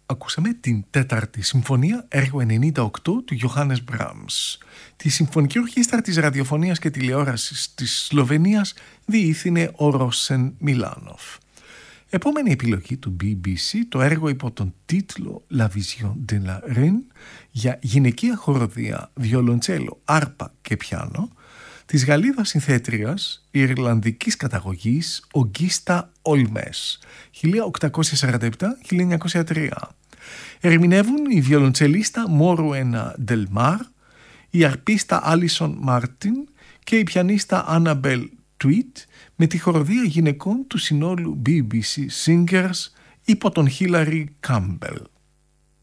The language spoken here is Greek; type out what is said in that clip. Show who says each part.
Speaker 1: ακούσαμε την τέταρτη συμφωνία, έργο 98 του Γιωχάννες Μπραμς. Τη Συμφωνική Ορχήστρα της Ραδιοφωνίας και Τηλεόρασης της Σλοβενίας διήθυνε ο Ρόσεν Μιλάνοφ. Επόμενη επιλογή του BBC, το έργο υπό τον τίτλο La Vision de la Reine για γυναικεία χοροδία, βιολοντσέλο, άρπα και πιάνο της Γαλλίδας συνθέτριας ιρλανδικής καταγωγής Ογκίστα Ολμές 1847-1903. Ερμηνεύουν η βιολοντσελίστα Μόρουενα Ντελμάρ, η αρπίστα Άλισον Μάρτιν και η πιανίστα Άναμπελ Τουίτ με τη χοροδία γυναικών του συνόλου BBC Singers υπό τον Χίλαρι Κάμπελ.